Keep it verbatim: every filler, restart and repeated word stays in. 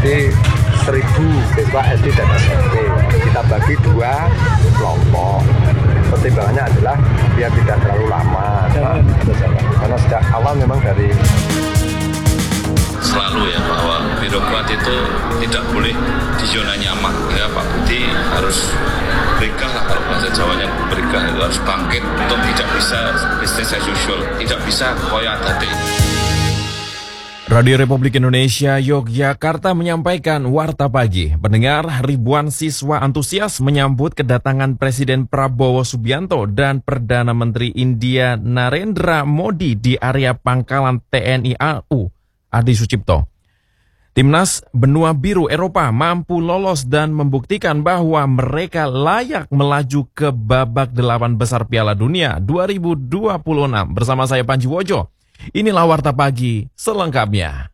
D seribu siswa S D dan S M P. Kita bagi dua kelompok. Pertimbangannya adalah biar tidak terlalu lama, Pak. Karena sejak awal memang dari selalu ya bahwa birokrat itu tidak boleh di zona nyaman ya Pak Budi harus berikah lah, kalau bahasa Jawanya berikah itu harus bangkit untuk tidak bisa business as usual, tidak bisa koyak tadi. Radio Republik Indonesia Yogyakarta menyampaikan Warta Pagi. Pendengar, ribuan siswa antusias menyambut kedatangan Presiden Prabowo Subianto dan Perdana Menteri India Narendra Modi di area pangkalan T N I A U Adi Sucipto. Timnas Benua Biru Eropa mampu lolos dan membuktikan bahwa mereka layak melaju ke babak delapan besar Piala Dunia dua ribu dua puluh enam. Bersama saya Panji Wojo. Inilah Warta Pagi selengkapnya.